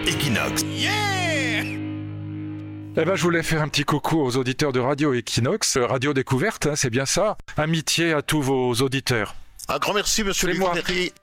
Equinox. Eh ben, je voulais faire un petit coucou aux auditeurs de Radio Equinox, Radio Découverte, hein, c'est bien ça. Amitié à tous vos auditeurs. Un grand merci, monsieur C'est moi. Luc Ferry.